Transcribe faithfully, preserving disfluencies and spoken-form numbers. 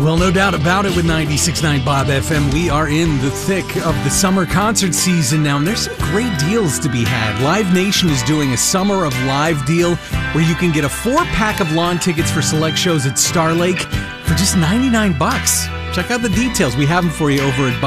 Well, no doubt about it with ninety-six point nine Bob F M. We are in the thick of the summer concert season now, and there's some great deals to be had. Live Nation is doing a Summer of Live deal where you can get a four-pack of lawn tickets for select shows at Star Lake for just ninety-nine bucks. Check out the details. We have them for you over at